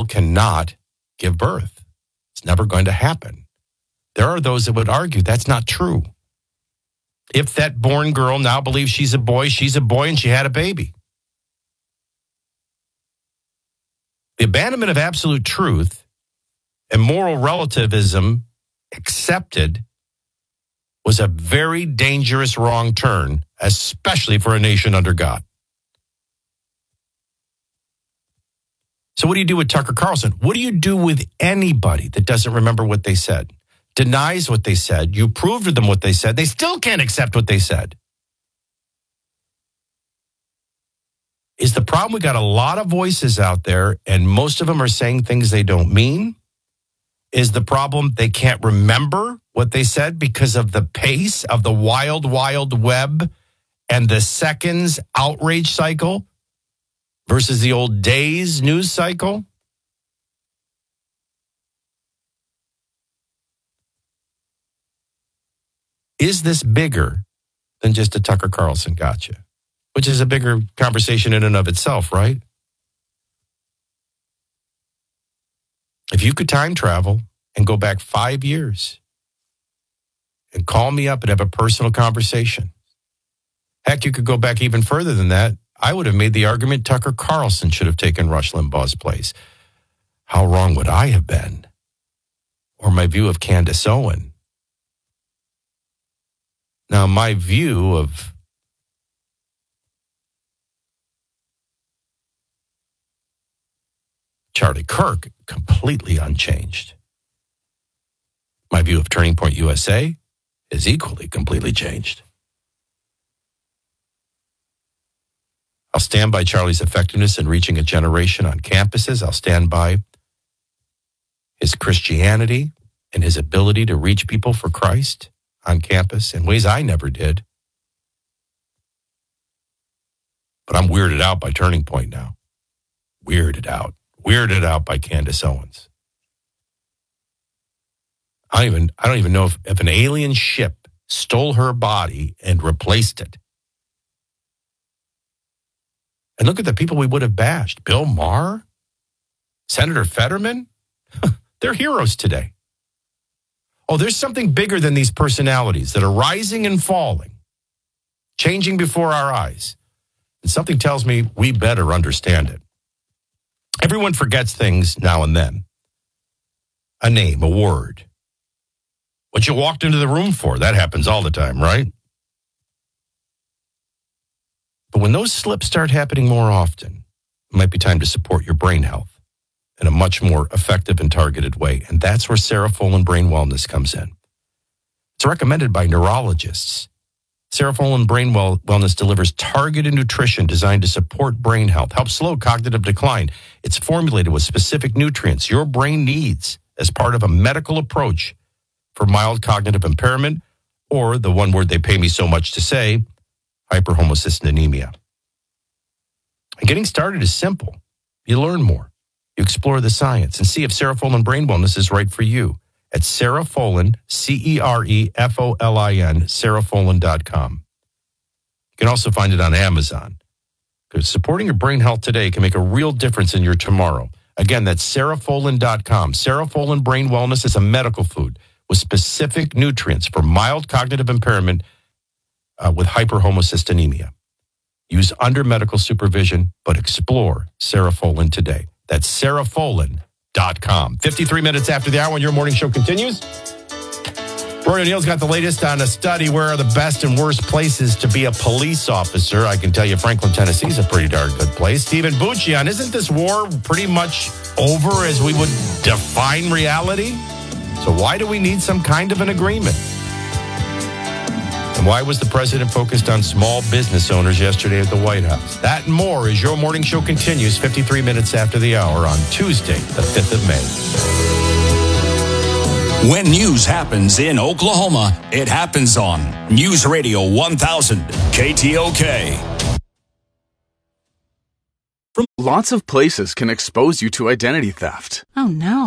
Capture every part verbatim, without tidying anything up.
cannot give birth. It's never going to happen. There are those that would argue that's not true. If that born girl now believes she's a boy, she's a boy and she had a baby. The abandonment of absolute truth and moral relativism accepted was a very dangerous wrong turn, especially for a nation under God. So what do you do with Tucker Carlson? What do you do with anybody that doesn't remember what they said, denies what they said? You prove to them what they said. They still can't accept what they said. Is the problem we got a lot of voices out there and most of them are saying things they don't mean? Is the problem they can't remember what they said because of the pace of the wild, wild web and the seconds outrage cycle versus the old days news cycle? Is this bigger than just a Tucker Carlson gotcha? Which is a bigger conversation in and of itself, right? If you could time travel and go back five years and call me up and have a personal conversation, heck, you could go back even further than that. I would have made the argument Tucker Carlson should have taken Rush Limbaugh's place. How wrong would I have been? Or my view of Candace Owen. Now, my view of Charlie Kirk, completely unchanged. My view of Turning Point U S A is equally completely changed. I'll stand by Charlie's effectiveness in reaching a generation on campuses. I'll stand by his Christianity and his ability to reach people for Christ on campus in ways I never did. But I'm weirded out by Turning Point now. Weirded out. Weirded out by Candace Owens. I don't even, I don't even know if, if an alien ship stole her body and replaced it. And look at the people we would have bashed. Bill Maher, Senator Fetterman. They're heroes today. Oh, there's something bigger than these personalities that are rising and falling, changing before our eyes. And something tells me we better understand it. Everyone forgets things now and then. A name, a word. What you walked into the room for, that happens all the time, right? But when those slips start happening more often, it might be time to support your brain health in a much more effective and targeted way. And that's where Serafolin Brain Wellness comes in. It's recommended by neurologists. Serafolin Brain well- Wellness delivers targeted nutrition designed to support brain health, help slow cognitive decline. It's formulated with specific nutrients your brain needs as part of a medical approach for mild cognitive impairment, or the one word they pay me so much to say, hyperhomocystinemia. And getting started is simple. You learn more. You explore the science and see if Serafolin Brain Wellness is right for you at Serafolin, C E R E F O L I N, Serafolin dot com. You can also find it on Amazon. Because supporting your brain health today can make a real difference in your tomorrow. Again, that's Serafolin dot com. Serafolin Brain Wellness is a medical food with specific nutrients for mild cognitive impairment uh, with hyperhomocystinemia. Use under medical supervision, but explore Serafolin today. That's Serafolin dot com. fifty-three minutes after the hour when your morning show continues. Rory O'Neill's got the latest on a study. Where are the best and worst places to be a police officer? I can tell you Franklin, Tennessee is a pretty darn good place. Stephen Buccion, isn't this war pretty much over as we would define reality? So why do we need some kind of an agreement? And why was the president focused on small business owners yesterday at the White House? That and more as your morning show continues fifty-three minutes after the hour on Tuesday, the fifth of May. When news happens in Oklahoma, it happens on News Radio one thousand K T O K. Lots of places can expose you to identity theft. Oh, no.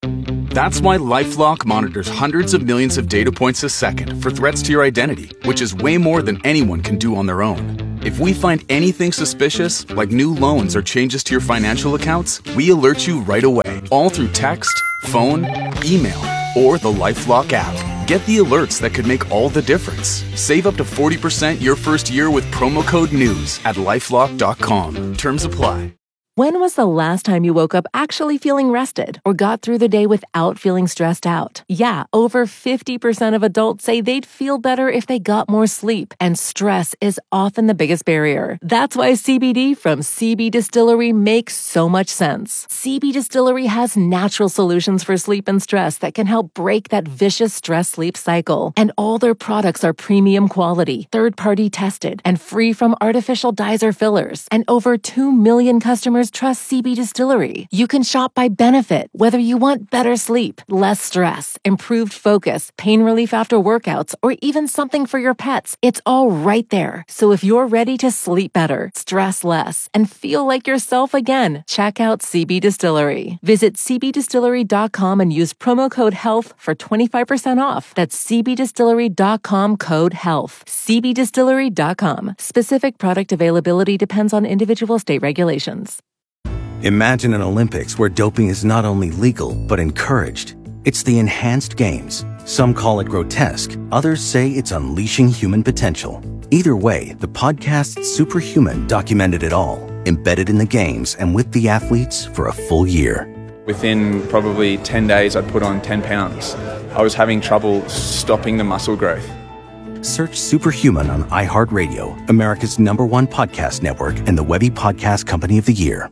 That's why LifeLock monitors hundreds of millions of data points a second for threats to your identity, which is way more than anyone can do on their own. If we find anything suspicious, like new loans or changes to your financial accounts, we alert you right away, all through text, phone, email, or the LifeLock app. Get the alerts that could make all the difference. Save up to forty percent your first year with promo code NEWS at lifelock dot com. Terms apply. When was the last time you woke up actually feeling rested or got through the day without feeling stressed out? Yeah, over fifty percent of adults say they'd feel better if they got more sleep, and stress is often the biggest barrier. That's why C B D from C B Distillery makes so much sense. C B Distillery has natural solutions for sleep and stress that can help break that vicious stress-sleep cycle. And all their products are premium quality, third-party tested, and free from artificial dyes or fillers. And over two million customers trust C B Distillery. You can shop by benefit, whether you want better sleep, less stress, improved focus, pain relief after workouts, or even something for your pets. It's all right there. So if you're ready to sleep better, stress less, and feel like yourself again, check out C B Distillery. Visit c b distillery dot com and use promo code HEALTH for twenty-five percent off. That's c b distillery dot com code HEALTH. c b distillery dot com. Specific product availability depends on individual state regulations. Imagine an Olympics where doping is not only legal, but encouraged. It's the enhanced games. Some call it grotesque. Others say it's unleashing human potential. Either way, the podcast Superhuman documented it all, embedded in the games and with the athletes for a full year. Within probably ten days, I'd put on ten pounds. I was having trouble stopping the muscle growth. Search Superhuman on iHeartRadio, America's number one podcast network and the Webby Podcast Company of the Year.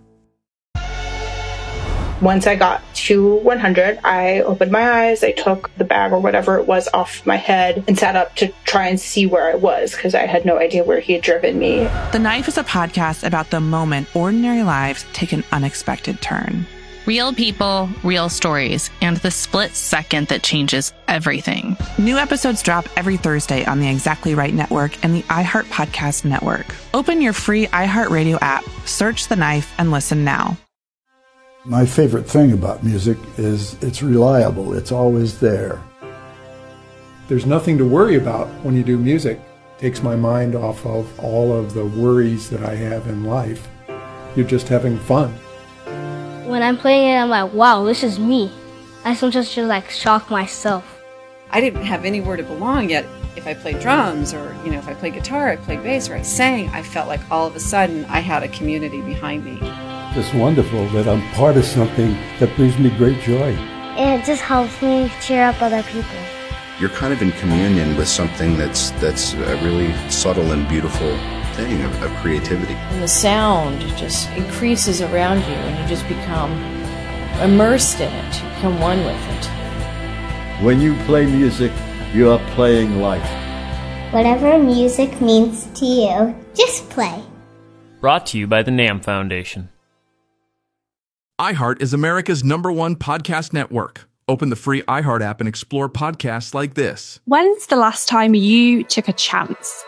Once I got to one hundred, I opened my eyes, I took the bag or whatever it was off my head and sat up to try and see where I was because I had no idea where he had driven me. The Knife is a podcast about the moment ordinary lives take an unexpected turn. Real people, real stories, and the split second that changes everything. New episodes drop every Thursday on the Exactly Right Network and the iHeart Podcast Network. Open your free iHeartRadio app, search The Knife, and listen now. My favorite thing about music is it's reliable. It's always there. There's nothing to worry about when you do music. It takes my mind off of all of the worries that I have in life. You're just having fun. When I'm playing it, I'm like, wow, this is me. I sometimes just like shock myself. I didn't have anywhere to belong yet. If I played drums or, you know, if I played guitar, I played bass, or I sang, I felt like all of a sudden I had a community behind me. It's wonderful that I'm part of something that brings me great joy. And it just helps me cheer up other people. You're kind of in communion with something that's that's a really subtle and beautiful thing of, of creativity. And the sound just increases around you and you just become immersed in it. You become one with it. When you play music, you are playing life. Whatever music means to you, just play. Brought to you by the NAMM Foundation. iHeart is America's number one podcast network. Open the free iHeart app and explore podcasts like this. When's the last time you took a chance?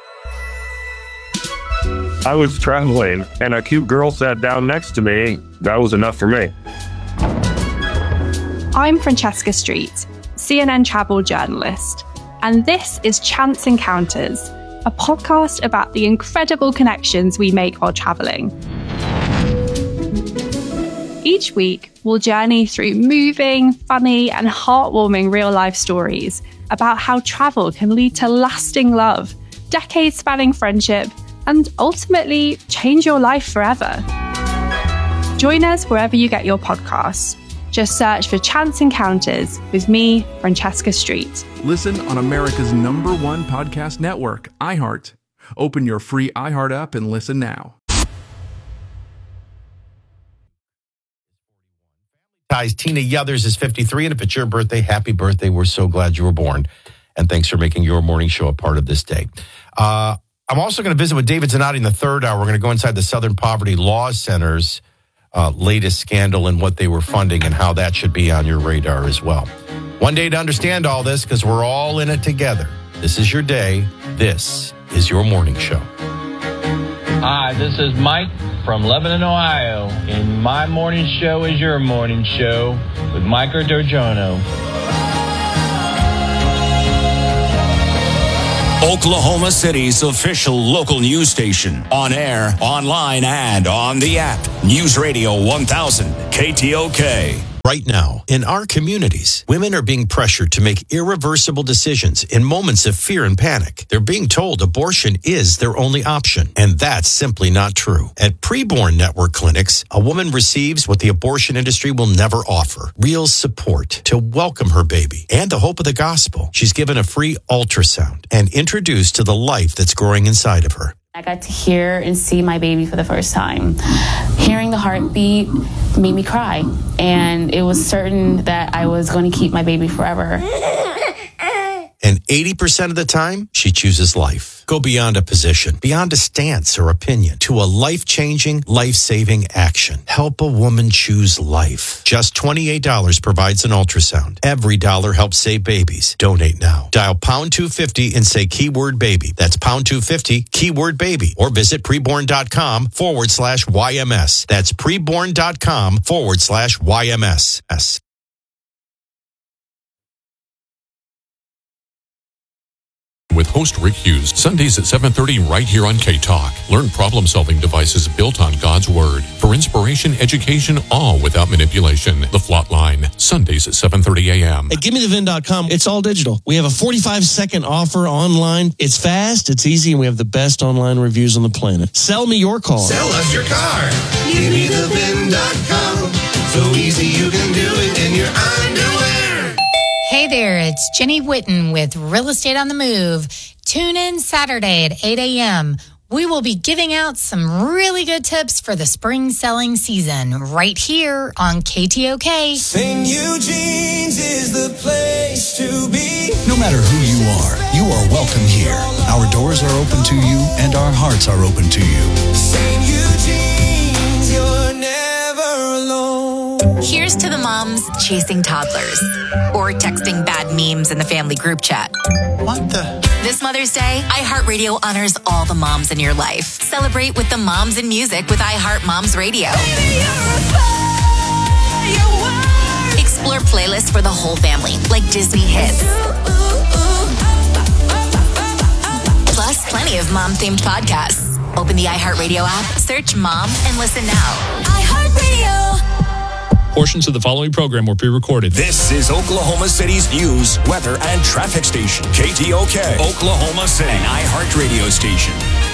I was traveling and a cute girl sat down next to me. That was enough for me. I'm Francesca Street, C N N travel journalist, and this is Chance Encounters, a podcast about the incredible connections we make while traveling. Each week, we'll journey through moving, funny, and heartwarming real-life stories about how travel can lead to lasting love, decades-spanning friendship, and ultimately change your life forever. Join us wherever you get your podcasts. Just search for Chance Encounters with me, Francesca Street. Listen on America's number one podcast network, iHeart. Open your free iHeart app and listen now. Guys, Tina Yothers is fifty-three, and if it's your birthday, happy birthday. We're so glad you were born, and thanks for making your morning show a part of this day. Uh, I'm also going to visit with David Zanotti in the third hour. We're going to go inside the Southern Poverty Law Center's uh, latest scandal and what they were funding and how that should be on your radar as well. One day to understand all this, because we're all in it together. This is your day. This is your morning show. Hi, this is Mike from Lebanon, Ohio, and my morning show is your morning show with Micah Dorjono. Oklahoma City's official local news station. On air, online, and on the app. News Radio one thousand, K T O K. Right now, in our communities, women are being pressured to make irreversible decisions in moments of fear and panic. They're being told abortion is their only option, and that's simply not true. At Preborn Network Clinics, a woman receives what the abortion industry will never offer: real support to welcome her baby and the hope of the gospel. She's given a free ultrasound and introduced to the life that's growing inside of her. I got to hear and see my baby for the first time. Hearing the heartbeat made me cry, and it was certain that I was going to keep my baby forever. And eighty percent of the time, she chooses life. Go beyond a position, beyond a stance or opinion, to a life-changing, life-saving action. Help a woman choose life. Just twenty-eight dollars provides an ultrasound. Every dollar helps save babies. Donate now. Dial pound two fifty and say keyword baby. That's pound two fifty, keyword baby. Or visit preborn.com forward slash YMS. That's preborn.com forward slash YMS. With host Rick Hughes, Sundays at seven thirty right here on K-Talk. Learn problem-solving devices built on God's Word. For inspiration, education, all without manipulation. The Flot Line, Sundays at seven thirty a.m. At gimme the vin dot com, it's all digital. We have a forty-five second offer online. It's fast, it's easy, and we have the best online reviews on the planet. Sell me your car. Sell us your car. gimme the vin dot com. So easy you can do it in your underwear. Hey there, it's Jenny Whitten with Real Estate on the Move. Tune in Saturday at eight a.m. We will be giving out some really good tips for the spring selling season right here on K T O K. Saint Eugene's is the place to be. No matter who you are, you are welcome here. Our doors are open to you and our hearts are open to you. Saint Eugene's, you're never alone. Here's to the moms chasing toddlers or texting bad memes in the family group chat. What the? This Mother's Day, iHeartRadio honors all the moms in your life. Celebrate with the moms in music with iHeart Moms Radio. Explore playlists for the whole family, like Disney hits. Plus, plenty of mom-themed podcasts. Open the iHeartRadio app, search Mom, and listen now. iHeartRadio. Portions of the following program were pre-recorded. This is Oklahoma City's news, weather, and traffic station. K T O K, Oklahoma City, an iHeart radio station.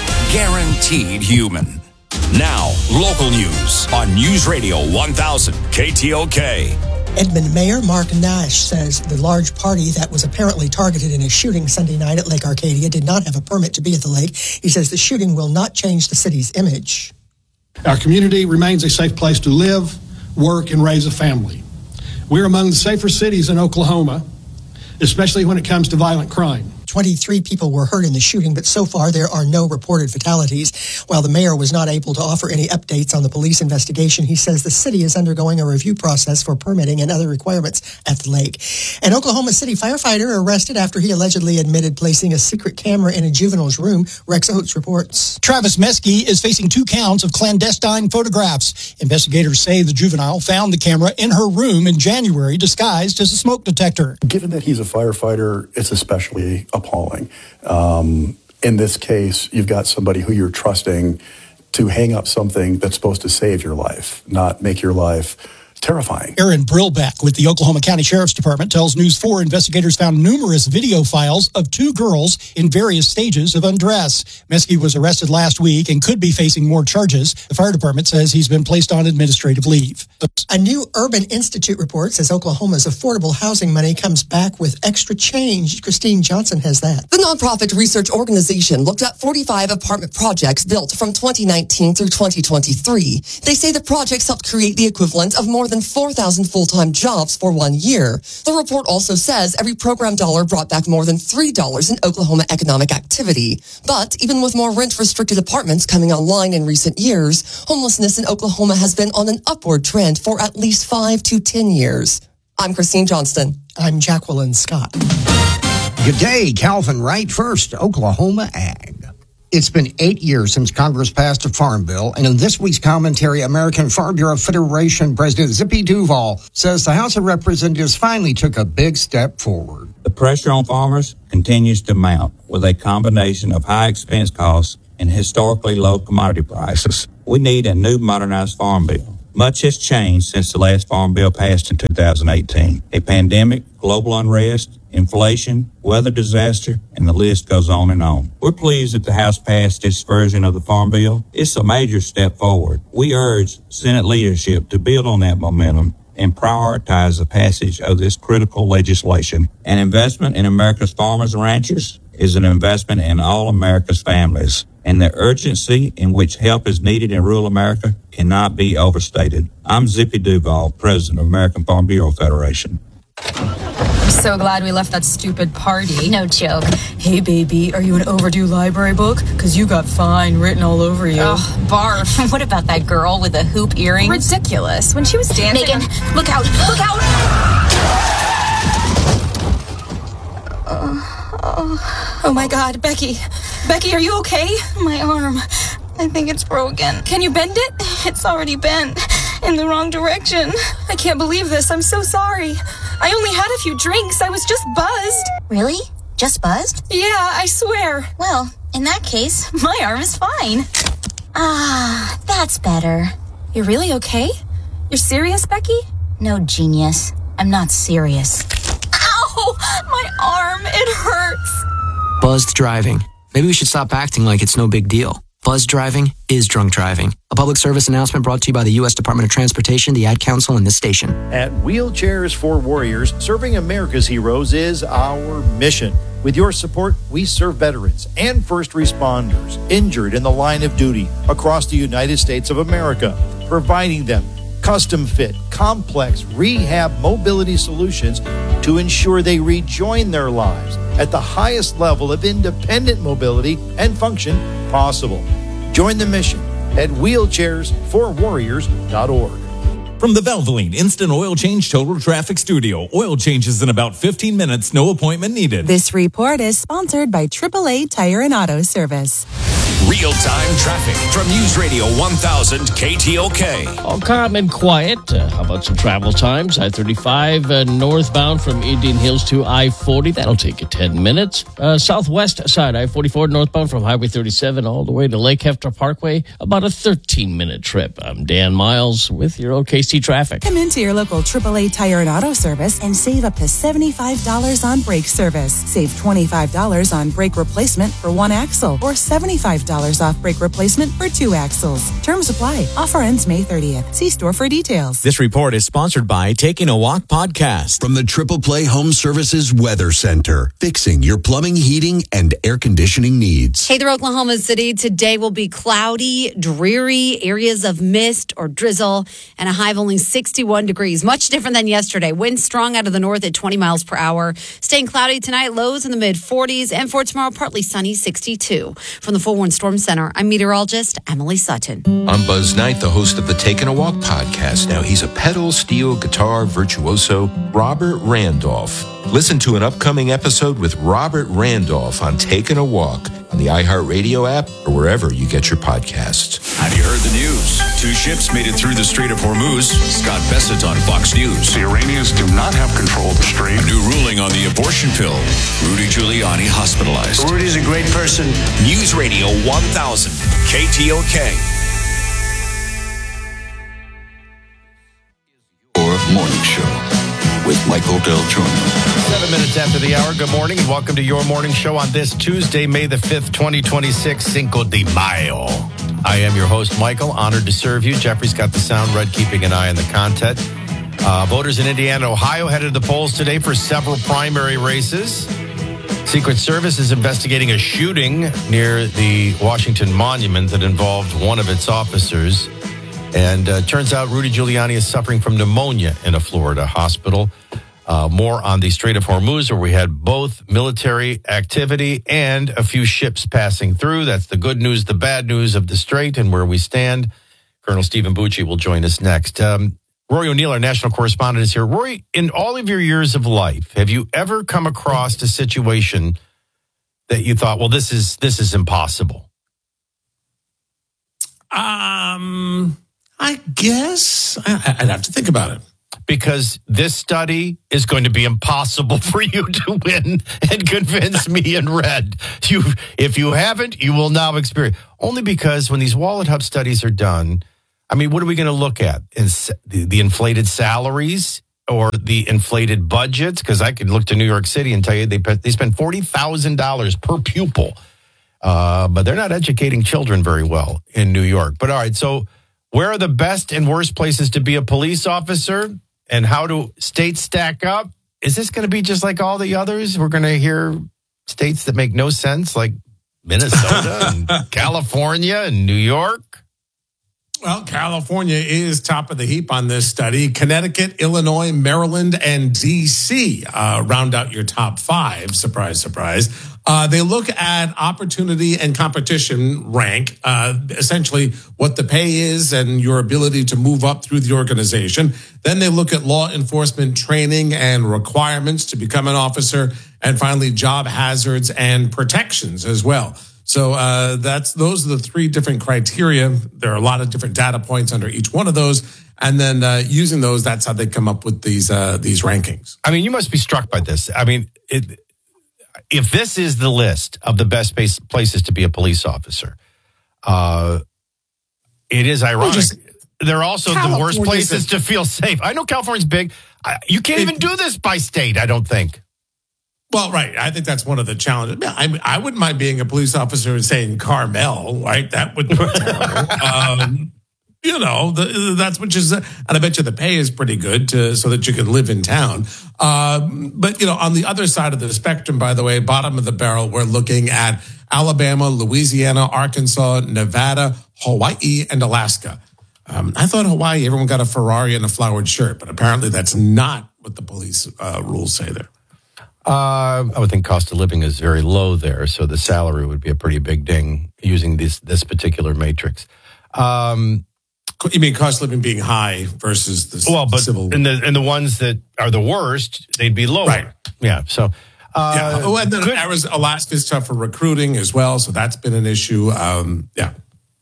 Guaranteed human. Now, local news on News Radio one thousand, K T O K. Edmond Mayor Mark Nash says the large party that was apparently targeted in a shooting Sunday night at Lake Arcadia did not have a permit to be at the lake. He says the shooting will not change the city's image. Our community remains a safe place to live, work, and raise a family. We're among the safer cities in Oklahoma, especially when it comes to violent crime. twenty-three people were hurt in the shooting, but so far there are no reported fatalities. While the mayor was not able to offer any updates on the police investigation, he says the city is undergoing a review process for permitting and other requirements at the lake. An Oklahoma City firefighter arrested after he allegedly admitted placing a secret camera in a juvenile's room. Rex Oates reports. Travis Meskey is facing two counts of clandestine photographs. Investigators say the juvenile found the camera in her room in January disguised as a smoke detector. Given that he's a firefighter, it's especially appalling. Um, in this case, you've got somebody who you're trusting to hang up something that's supposed to save your life, not make your life terrifying. Aaron Brillback with the Oklahoma County Sheriff's Department tells News four investigators found numerous video files of two girls in various stages of undress. Meskey was arrested last week and could be facing more charges. The fire department says he's been placed on administrative leave. A new Urban Institute report says Oklahoma's affordable housing money comes back with extra change. Christine Johnson has that. The nonprofit research organization looked at forty-five apartment projects built from twenty nineteen through twenty twenty-three. They say the projects helped create the equivalent of more than four thousand full-time jobs for one year. The report also says every program dollar brought back more than three dollars in Oklahoma economic activity. But even with more rent-restricted apartments coming online in recent years, homelessness in Oklahoma has been on an upward trend for at least five to ten years. I'm Christine Johnston. I'm Jacqueline Scott. Good day, Calvin Wright. First, Oklahoma Ag. It's been eight years since Congress passed a farm bill, and in this week's commentary, American Farm Bureau Federation President Zippy Duvall says the House of Representatives finally took a big step forward. The pressure on farmers continues to mount with a combination of high expense costs and historically low commodity prices. We need a new modernized farm bill. Much has changed since the last farm bill passed in two thousand eighteen. A pandemic, global unrest, inflation, weather disaster, and the list goes on and on. We're pleased that the House passed its version of the Farm Bill. It's a major step forward. We urge Senate leadership to build on that momentum and prioritize the passage of this critical legislation. An investment in America's farmers and ranchers is an investment in all America's families, and the urgency in which help is needed in rural America cannot be overstated. I'm Zippy Duvall, President of American Farm Bureau Federation. I'm so glad we left that stupid party. No joke. Hey, baby, are you an overdue library book? Because you got fine written all over you. Oh, barf. What about that girl with the hoop earrings? Ridiculous. When she was dancing... Megan, on... look out. Look out. Uh, oh. oh, my God. Becky. Becky, are you okay? My arm. I think it's broken. Can you bend it? It's already bent in the wrong direction. I can't believe this. I'm so sorry. I only had a few drinks. I was just buzzed. Really? Just buzzed? Yeah, I swear. Well, in that case, my arm is fine. Ah, that's better. You're really okay? You're serious, Becky? No, genius. I'm not serious. Ow! My arm, it hurts. Buzzed driving. Maybe we should stop acting like it's no big deal. Buzzed driving is drunk driving. A public service announcement brought to you by the U S Department of Transportation, the Ad Council, and this station. At Wheelchairs for Warriors, serving America's heroes is our mission. With your support, we serve veterans and first responders injured in the line of duty across the United States of America, providing them custom-fit, complex rehab mobility solutions to ensure they rejoin their lives at the highest level of independent mobility and function possible. Join the mission at wheelchairs for warriors dot org. From the Valvoline Instant Oil Change Total Traffic Studio, oil changes in about fifteen minutes, no appointment needed. This report is sponsored by triple A Tire and Auto Service. Real-time traffic from News Radio one thousand K T O K. All calm and quiet. Uh, how about some travel times? I thirty-five uh, northbound from Indian Hills to I forty. That'll take you ten minutes. Uh, southwest side, I forty-four northbound from Highway thirty-seven all the way to Lake Hefter Parkway. About a thirteen-minute trip. I'm Dan Miles with your O K C traffic. Come into your local triple A Tire and Auto Service and save up to seventy-five dollars on brake service. Save twenty-five dollars on brake replacement for one axle or seventy-five dollars off brake replacement for two axles. Terms apply. Offer ends May thirtieth. See store for details. This report is sponsored by Taking a Walk podcast. From the Triple Play Home Services Weather Center, fixing your plumbing, heating, and air conditioning needs. Hey there, Oklahoma City. Today will be cloudy, dreary, areas of mist or drizzle, and a high of only sixty-one degrees. Much different than yesterday. Winds strong out of the north at twenty miles per hour. Staying cloudy tonight, lows in the mid forties, and for tomorrow, partly sunny, sixty-two. From the Forewarn Storm Center, I'm meteorologist Emily Sutton. I'm Buzz Knight, the host of the Taking a Walk podcast. Now, he's a pedal steel guitar virtuoso, Robert Randolph. Listen to an upcoming episode with Robert Randolph on Taking a Walk on the iHeartRadio app or wherever you get your podcasts. Have you heard the news? Two ships made it through the Strait of Hormuz. Scott Bessett on Fox News. The Iranians do not have control of the strait. A new ruling on the abortion pill. Rudy Giuliani hospitalized. Rudy's a great person. News Radio one thousand, K T O K. Your morning show with Michael Del Giorno. Seven minutes after the hour. Good morning and welcome to your morning show on this Tuesday, May the fifth, twenty twenty-six, Cinco de Mayo. I am your host, Michael. Honored to serve you. Jeffrey's got the sound red, keeping an eye on the content. Uh, voters in Indiana and Ohio headed to the polls today for several primary races. Secret Service is investigating a shooting near the Washington Monument that involved one of its officers. And uh, turns out Rudy Giuliani is suffering from pneumonia in a Florida hospital. Uh, more on the Strait of Hormuz, where we had both military activity and a few ships passing through. That's the good news, the bad news of the Strait and where we stand. Colonel Stephen Bucci will join us next. Um, Rory O'Neill, our national correspondent, is here. Rory, in all of your years of life, have you ever come across a situation that you thought, well, this is this is impossible? Um, I guess I, I'd have to think about it. Because this study is going to be impossible for you to win and convince me and Red. You, if you haven't, you will now experience. Only because when these Wallet Hub studies are done, I mean, what are we going to look at? Is the, the inflated salaries or the inflated budgets? Because I could look to New York City and tell you they they spend forty thousand dollars per pupil, uh, but they're not educating children very well in New York. But all right, so where are the best and worst places to be a police officer? And how do states stack up? Is this going to be just like all the others? We're going to hear states that make no sense, like Minnesota and California and New York. Well, California is top of the heap on this study. Connecticut, Illinois, Maryland, and D C uh, round out your top five. Surprise, surprise. Uh, they look at opportunity and competition rank, uh, essentially what the pay is and your ability to move up through the organization. Then they look at law enforcement training and requirements to become an officer. And finally, job hazards and protections as well. So uh, that's those are the three different criteria. There are a lot of different data points under each one of those. And then uh, using those, that's how they come up with these uh, these rankings. I mean, you must be struck by this. I mean, it, if this is the list of the best place, places to be a police officer, uh, it is ironic. Well, just, They're also California the worst places to feel safe. I know California's big. I, you can't it, even do this by state, I don't think. Well, right. I think that's one of the challenges. I, I wouldn't mind being a police officer and saying Carmel, right? That would be terrible. um, you know, the, that's which is, and I bet you the pay is pretty good to, so that you can live in town. Um, but, you know, on the other side of the spectrum, by the way, bottom of the barrel, we're looking at Alabama, Louisiana, Arkansas, Nevada, Hawaii, and Alaska. Um, I thought Hawaii, everyone got a Ferrari and a flowered shirt, but apparently that's not what the police uh, rules say there. Uh, I would think cost of living is very low there, so the salary would be a pretty big ding using this this particular matrix. Um, you mean cost of living being high versus the well, but civil? And the and the ones that are the worst, they'd be lower. Right. Yeah. So. Uh, yeah. Oh, and then Arizona, Alaska's tough for recruiting as well, so that's been an issue. Um, yeah.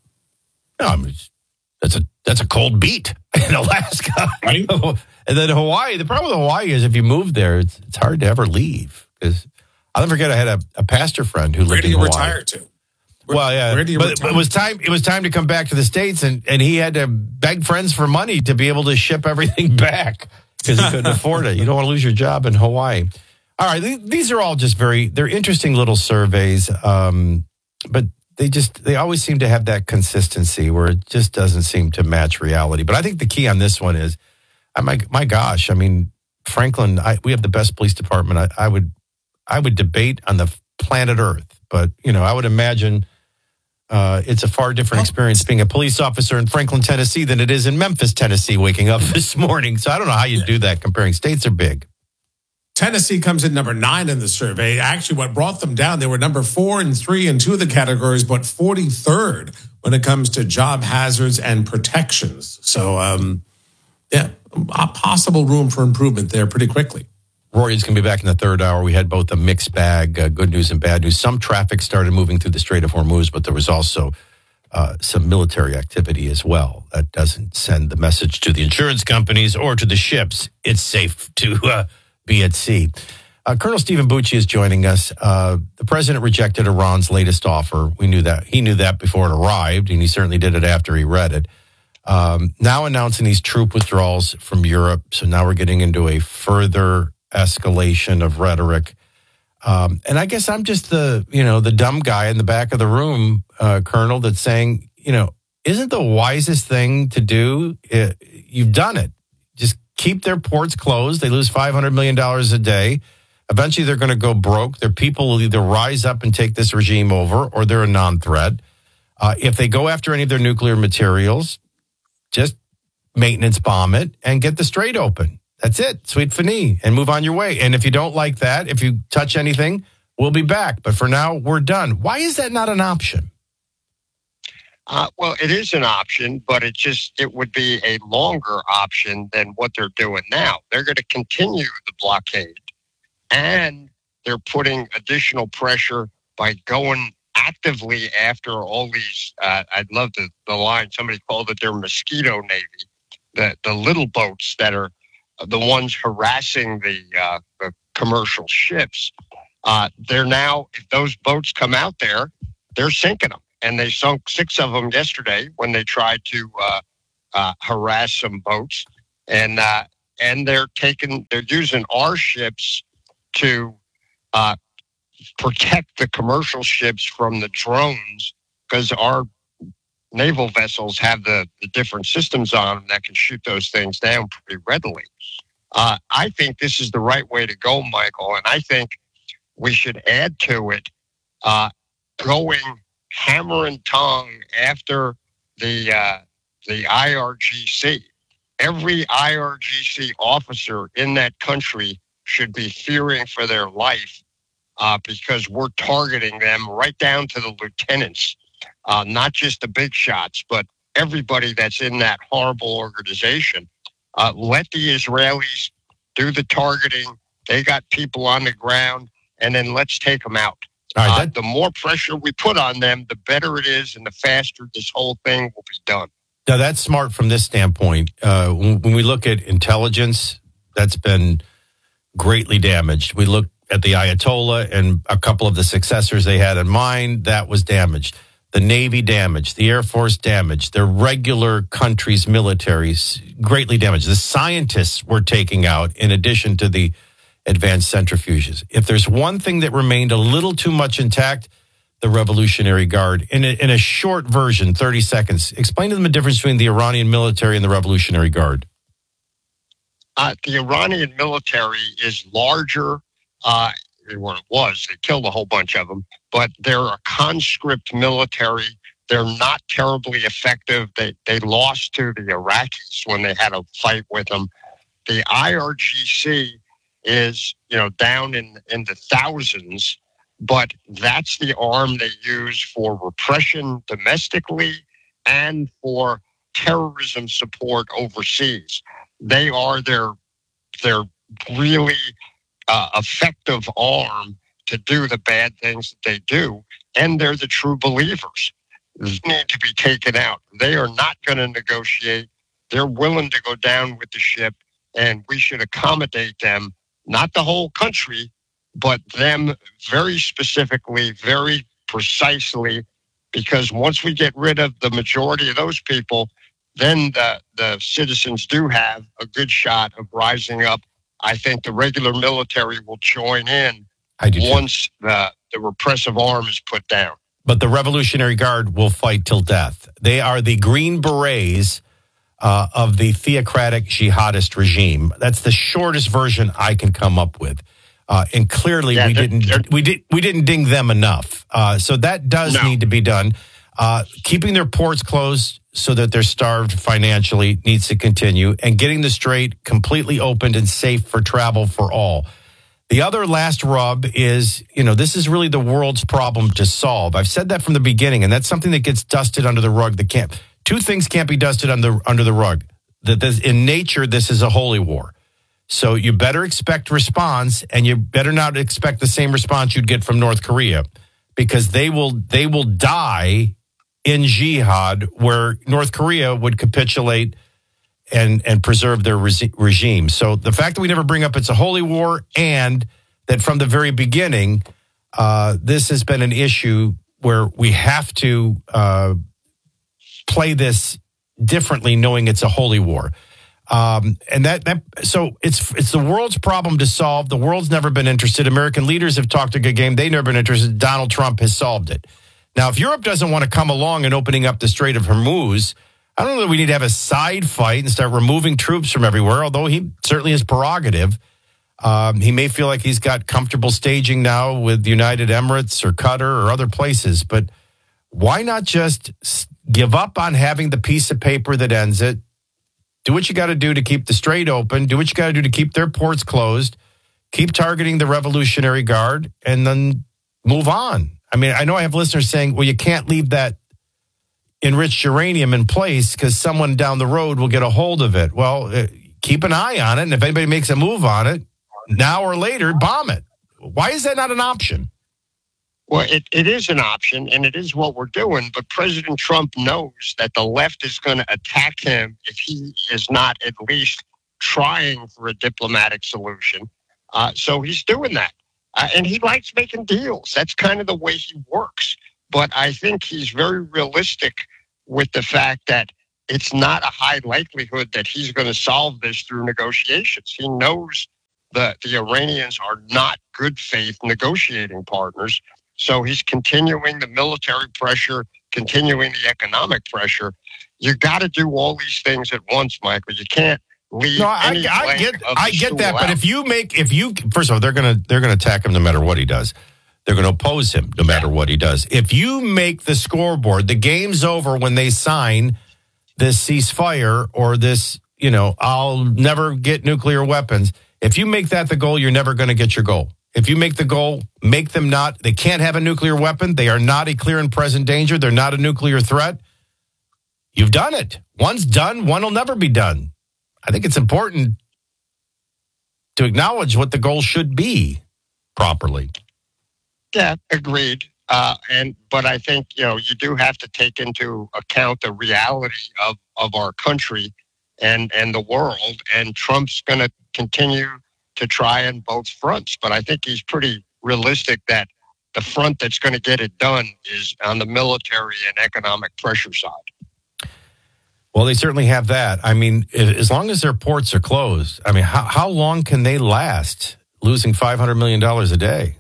No, I mean, that's a that's a cold beat in Alaska. Right. And then Hawaii, the problem with Hawaii is if you move there, it's it's hard to ever leave. Because I'll never forget, I had a, a pastor friend who Where lived do you in Hawaii. retire to? Where, well, yeah, where do you but, retire? but it was time. It was time to come back to the States, and, and he had to beg friends for money to be able to ship everything back because he couldn't afford it. You don't want to lose your job in Hawaii. All right, th- these are all just very they're interesting little surveys, um, but they just they always seem to have that consistency where it just doesn't seem to match reality. But I think the key on this one is. My my gosh! I mean, Franklin, I, we have the best police department. I, I would, I would debate on the planet Earth, but you know, I would imagine uh, it's a far different experience being a police officer in Franklin, Tennessee, than it is in Memphis, Tennessee. Waking up this morning, so I don't know how you do that. Comparing states are big. Tennessee comes in number nine in the survey. Actually, what brought them down, they were number four and three in two of the categories, but forty-third when it comes to job hazards and protections. So, um, yeah. A possible room for improvement there pretty quickly. Rory's going to be back in the third hour. We had both a mixed bag, uh, good news and bad news. Some traffic started moving through the Strait of Hormuz, but there was also uh, some military activity as well. That doesn't send the message to the insurance companies or to the ships. It's safe to uh, be at sea. Uh, Colonel Stephen Bucci is joining us. Uh, the president rejected Iran's latest offer. We knew that. He knew that before it arrived, and he certainly did it after he read it. Um, now announcing these troop withdrawals from Europe. So now we're getting into a further escalation of rhetoric. Um, and I guess I'm just the, you know, the dumb guy in the back of the room, uh, Colonel, that's saying, you know, isn't the wisest thing to do? Uh, you've done it. Just keep their ports closed. They lose five hundred million dollars a day. Eventually they're going to go broke. Their people will either rise up and take this regime over or they're a non-threat. Uh, if they go after any of their nuclear materials, just maintenance bomb it and get the strait open. That's it. Sweet fini and move on your way. And if you don't like that, if you touch anything, we'll be back. But for now, we're done. Why is that not an option? Uh, well, it is an option, but it just it would be a longer option than what they're doing now. They're going to continue the blockade, and they're putting additional pressure by going actively after all these, uh, I'd love the, the line, somebody called it their mosquito navy, the, the little boats that are the ones harassing the, uh, the commercial ships. Uh, they're now, if those boats come out there, they're sinking them. And they sunk six of them yesterday when they tried to uh, uh, harass some boats. And uh, and they're taking, they're using our ships to uh, protect the commercial ships from the drones, because our naval vessels have the, the different systems on them that can shoot those things down pretty readily. Uh, I think this is the right way to go, Michael. And I think we should add to it uh, going hammer and tongue after the uh, the I R G C. Every I R G C officer in that country should be fearing for their life uh, because we're targeting them right down to the lieutenants, uh, not just the big shots, but everybody that's in that horrible organization. Uh, let the Israelis do the targeting. They got people on the ground, and then let's take them out. All right, uh, that, the more pressure we put on them, the better it is, and the faster this whole thing will be done. now, that's smart from this standpoint. Uh, when, when we look at intelligence, that's been greatly damaged. We look at the Ayatollah and a couple of the successors they had in mind, that was damaged. The Navy damaged, the Air Force damaged, their regular country's militaries greatly damaged. The scientists were taking out in addition to the advanced centrifuges. If there's one thing that remained a little too much intact, the Revolutionary Guard. In a, in a short version, thirty seconds, explain to them the difference between the Iranian military and the Revolutionary Guard. Uh, the Iranian military is larger, uh, what it was. They killed a whole bunch of them, but they're a conscript military. They're not terribly effective. They, they lost to the Iraqis when they had a fight with them. The I R G C is, you know, down in, in the thousands, but that's the arm they use for repression domestically and for terrorism support overseas. They are their, their really uh, effective arm to do the bad things that they do, and they're the true believers. They need to be taken out. They are not going to negotiate. They're willing to go down with the ship, and we should accommodate them. Not the whole country, but them very specifically, very precisely, because once we get rid of the majority of those people, then the, the citizens do have a good shot of rising up. I think the regular military will join in once the, the repressive arm is put down. But the Revolutionary Guard will fight till death. They are the Green Berets Uh, of the theocratic jihadist regime. That's the shortest version I can come up with, uh, and clearly yeah, we they're, didn't they're, we did we didn't ding them enough. Uh, so that does no. need to be done. Uh, keeping their ports closed so that they're starved financially needs to continue, and getting the strait completely opened and safe for travel for all. The other last rub is, you know, this is really the world's problem to solve. I've said that from the beginning, and that's something that gets dusted under the rug. That can't. Two things can't be dusted under under the rug. That this, in nature, this is a holy war. So you better expect response, and you better not expect the same response you'd get from North Korea, because they will they will die in jihad, where North Korea would capitulate and and preserve their re- regime. So the fact that we never bring up it's a holy war, and that from the very beginning, uh, this has been an issue where we have to uh, play this differently, knowing it's a holy war. Um, and that, that, so it's, it's the world's problem to solve. The world's never been interested. American leaders have talked a good game. They've never been interested. Donald Trump has solved it. Now, if Europe doesn't want to come along and opening up the Strait of Hormuz, I don't know that we need to have a side fight and start removing troops from everywhere, although he certainly is prerogative. Um, he may feel like he's got comfortable staging now with United Emirates or Qatar or other places, but why not just give up on having the piece of paper that ends it? Do what you got to do to keep the strait open. Do what you got to do to keep their ports closed. Keep targeting the Revolutionary Guard, and then move on. I mean, I know I have listeners saying, well, you can't leave that enriched uranium in place because someone down the road will get a hold of it. Well, uh, keep an eye on it, and if anybody makes a move on it, now or later, bomb it. Why is that not an option? Well, it, it is an option, and it is what we're doing, but President Trump knows that the left is going to attack him if he is not at least trying for a diplomatic solution. Uh, so he's doing that. Uh, and he likes making deals. That's kind of the way he works. But I think he's very realistic with the fact that it's not a high likelihood that he's going to solve this through negotiations. He knows that the Iranians are not good faith negotiating partners. So he's continuing the military pressure, continuing the economic pressure. You got to do all these things at once, Michael. You can't leave. No, I, any I leg get, of I the get that. stool But out. if you make, if you, first of all, they're gonna, they're gonna attack him no matter what he does. They're gonna oppose him no matter what he does. If you make the scoreboard, the game's over when they sign this ceasefire or this, you know, I'll never get nuclear weapons. If you make that the goal, you're never going to get your goal. If you make the goal, make them not, they can't have a nuclear weapon. They are not a clear and present danger. They're not a nuclear threat. You've done it. One's done. One will never be done. I think it's important to acknowledge what the goal should be properly. Yeah, agreed. Uh, and but I think, you know, you do have to take into account the reality of, of our country and, and the world. And Trump's going to continue to try on both fronts. But I think he's pretty realistic that the front that's going to get it done is on the military and economic pressure side. Well, they certainly have that. I mean, as long as their ports are closed, I mean, how, how long can they last losing five hundred million dollars a day?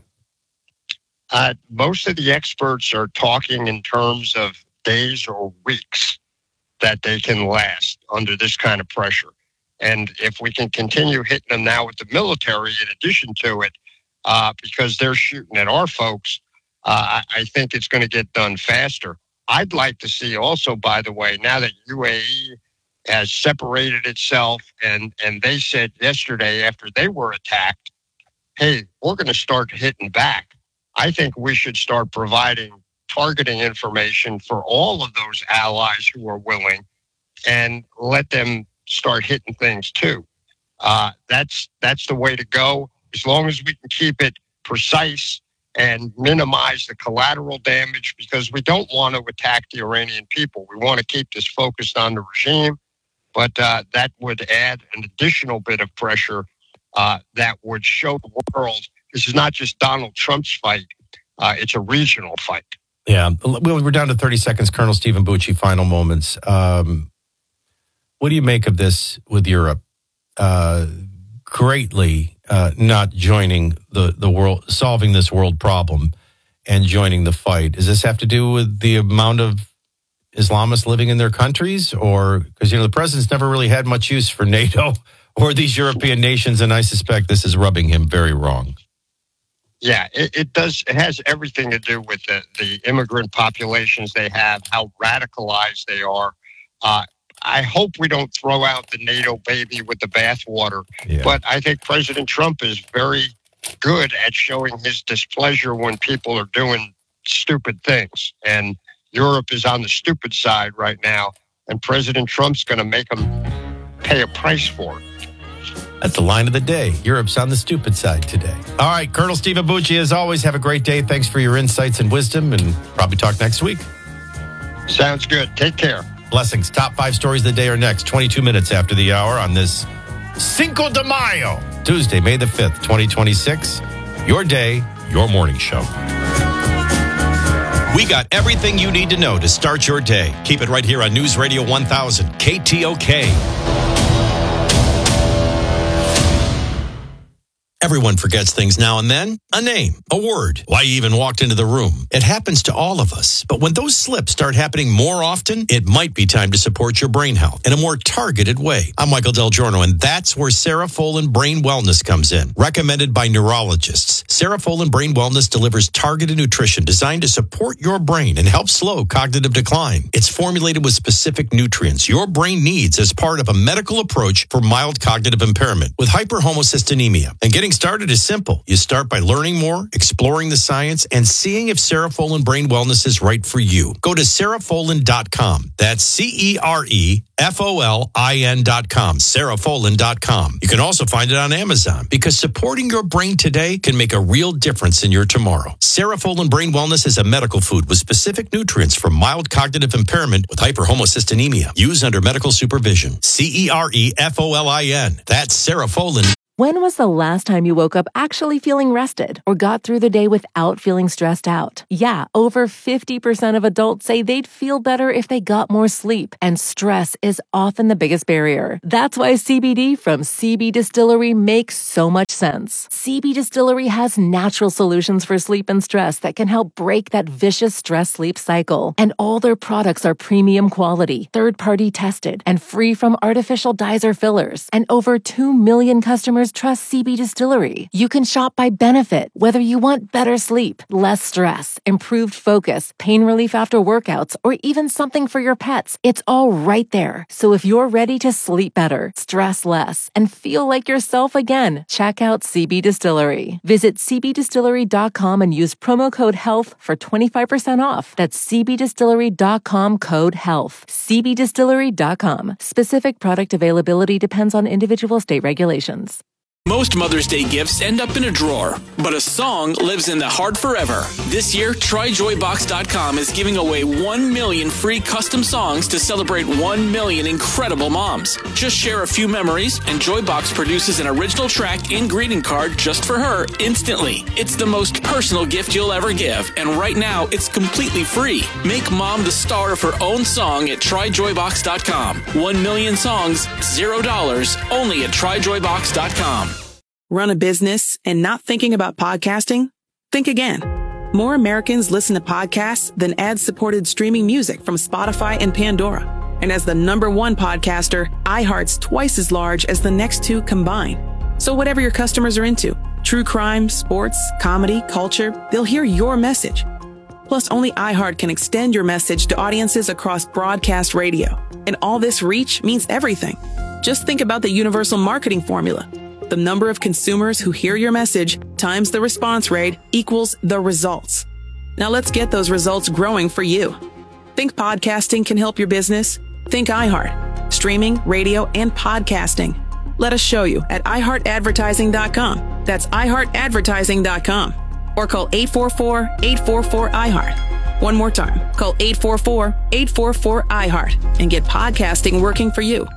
Uh, most of the experts are talking in terms of days or weeks that they can last under this kind of pressure. And if we can continue hitting them now with the military in addition to it, uh, because they're shooting at our folks, uh, I, I think it's going to get done faster. I'd like to see also, by the way, now that U A E has separated itself and, and they said yesterday after they were attacked, hey, we're going to start hitting back. I think we should start providing targeting information for all of those allies who are willing and let them start hitting things too. Uh, that's that's the way to go. As long as we can keep it precise and minimize the collateral damage, because we don't want to attack the Iranian people. We want to keep this focused on the regime, but uh, that would add an additional bit of pressure uh, that would show the world this is not just Donald Trump's fight. Uh, it's a regional fight. Yeah. We're down to thirty seconds. Colonel Stephen Bucci, final moments. Um, what do you make of this with Europe uh, greatly uh, not joining the, the world, solving this world problem and joining the fight? Does this have to do with the amount of Islamists living in their countries? Or, because, you know, the president's never really had much use for NATO or these European nations, and I suspect this is rubbing him very wrong. Yeah, it, it does. It has everything to do with the, the immigrant populations they have, how radicalized they are. Uh, I hope we don't throw out the NATO baby with the bathwater. Yeah. But I think President Trump is very good at showing his displeasure when people are doing stupid things. And Europe is on the stupid side right now. And President Trump's going to make them pay a price for it. That's the line of the day. Europe's on the stupid side today. All right, Colonel Stephen Bucci, as always, have a great day. Thanks for your insights and wisdom, and probably talk next week. Sounds good. Take care. Blessings. Top five stories of the day are next, twenty-two minutes after the hour on this Cinco de Mayo, Tuesday, May the fifth, twenty twenty-six. Your day, your morning show. We got everything you need to know to start your day. Keep it right here on News Radio one thousand, K T O K. Everyone forgets things now and then. A name, a word, why you even walked into the room. It happens to all of us. But when those slips start happening more often, it might be time to support your brain health in a more targeted way. I'm Michael Del Giorno, and that's where Serafolin Brain Wellness comes in. Recommended by neurologists, Serafolin Brain Wellness delivers targeted nutrition designed to support your brain and help slow cognitive decline. It's formulated with specific nutrients your brain needs as part of a medical approach for mild cognitive impairment with hyperhomocystinemia. And getting started is simple. You start by learning more, exploring the science, and seeing if Serafolin Brain Wellness is right for you. Go to Serafolin dot com. That's C E R E F O L I N dot com, sarah folin dot com. You can also find it on Amazon because supporting your brain today can make a real difference in your tomorrow. Cerefolin Brain Wellness is a medical food with specific nutrients for mild cognitive impairment with hyperhomocystinemia. Use under medical supervision. C E R E F O L I N. That's Cerefolin. When was the last time you woke up actually feeling rested or got through the day without feeling stressed out? Yeah, over fifty percent of adults say they'd feel better if they got more sleep, and stress is often the biggest barrier. That's why C B D from C B Distillery makes so much sense. C B Distillery has natural solutions for sleep and stress that can help break that vicious stress-sleep cycle. And all their products are premium quality, third-party tested, and free from artificial dyes or fillers. And over two million customers trust C B Distillery. You can shop by benefit, whether you want better sleep, less stress, improved focus, pain relief after workouts, or even something for your pets. It's all right there. So if you're ready to sleep better, stress less, and feel like yourself again, check out C B Distillery. Visit c b distillery dot com and use promo code HEALTH for twenty-five percent off. That's c b distillery dot com code HEALTH. c b distillery dot com. Specific product availability depends on individual state regulations. Most Mother's Day gifts end up in a drawer, but a song lives in the heart forever. This year, try joy box dot com is giving away one million free custom songs to celebrate one million incredible moms. Just share a few memories, and Joybox produces an original track and greeting card just for her instantly. It's the most personal gift you'll ever give, and right now, it's completely free. Make mom the star of her own song at try joy box dot com. One million songs, zero dollars, only at try joy box dot com. Run a business and not thinking about podcasting? Think again. More Americans listen to podcasts than ad-supported streaming music from Spotify and Pandora. And as the number one podcaster, iHeart's twice as large as the next two combined. So whatever your customers are into, true crime, sports, comedy, culture, they'll hear your message. Plus, only iHeart can extend your message to audiences across broadcast radio. And all this reach means everything. Just think about the universal marketing formula. The number of consumers who hear your message times the response rate equals the results. Now let's get those results growing for you. Think podcasting can help your business? Think iHeart. Streaming, radio, and podcasting. Let us show you at i heart advertising dot com. That's i heart advertising dot com. Or call eight four four, eight four four, I heart. One more time. Call eight four four, eight four four, I heart and get podcasting working for you.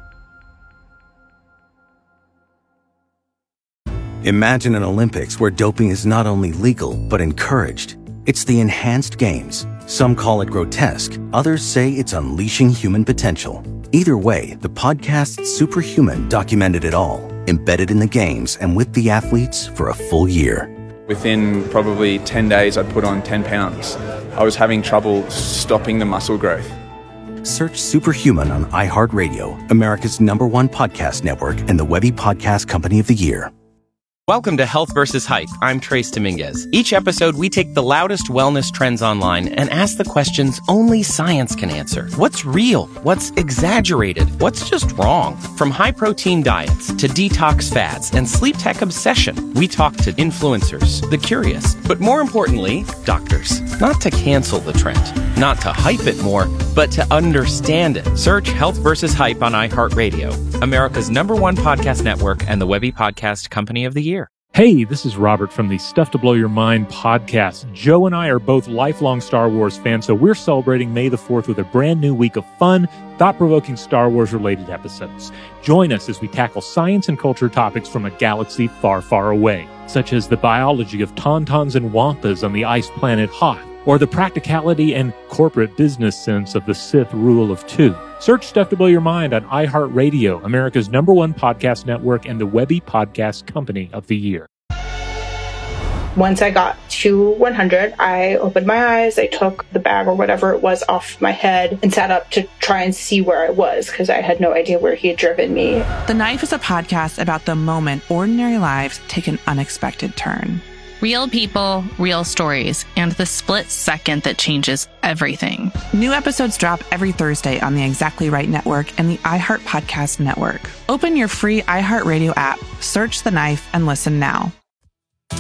Imagine an Olympics where doping is not only legal, but encouraged. It's the Enhanced Games. Some call it grotesque. Others say it's unleashing human potential. Either way, the podcast Superhuman documented it all, embedded in the games and with the athletes for a full year. Within probably ten days, I'd put on ten pounds. I was having trouble stopping the muscle growth. Search Superhuman on iHeartRadio, America's number one podcast network and the Webby Podcast Company of the Year. Welcome to Health versus Hype. I'm Trace Dominguez. Each episode, we take the loudest wellness trends online and ask the questions only science can answer. What's real? What's exaggerated? What's just wrong? From high-protein diets to detox fads and sleep tech obsession, we talk to influencers, the curious, but more importantly, doctors. Not to cancel the trend, not to hype it more, but to understand it. Search Health versus Hype on iHeartRadio, America's number one podcast network and the Webby Podcast Company of the Year. Hey, this is Robert from the Stuff to Blow Your Mind podcast. Joe and I are both lifelong Star Wars fans, so we're celebrating May the fourth with a brand new week of fun, thought-provoking Star Wars-related episodes. Join us as we tackle science and culture topics from a galaxy far, far away, such as the biology of tauntauns and wampas on the ice planet Hoth, or the practicality and corporate business sense of the Sith rule of two. Search Stuff to Blow Your Mind on iHeartRadio, America's number one podcast network and the Webby Podcast Company of the Year. Once I got to one hundred, I opened my eyes, I took the bag or whatever it was off my head and sat up to try and see where I was because I had no idea where he had driven me. The Knife is a podcast about the moment ordinary lives take an unexpected turn. Real people, real stories, and the split second that changes everything. New episodes drop every Thursday on the Exactly Right Network and the iHeart Podcast Network. Open your free iHeartRadio app, search The Knife, and listen now.